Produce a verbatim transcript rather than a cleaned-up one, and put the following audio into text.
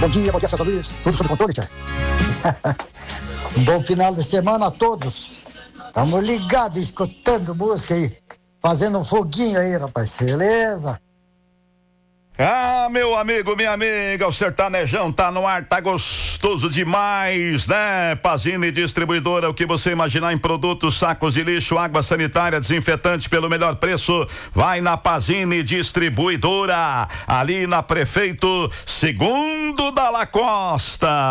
Bom dia, bom dia, Santa Luís. Tudo sob controle, tchê? Bom final de semana a todos. Estamos ligados, escutando música aí. Fazendo um foguinho aí, rapaz. Beleza? Ah, meu amigo, minha amiga, o sertanejão tá no ar, tá gostoso demais, né? Pazini Distribuidora, o que você imaginar em produtos, sacos de lixo, água sanitária, desinfetante pelo melhor preço, vai na Pazini Distribuidora, ali na Prefeito Segundo Dalla Costa.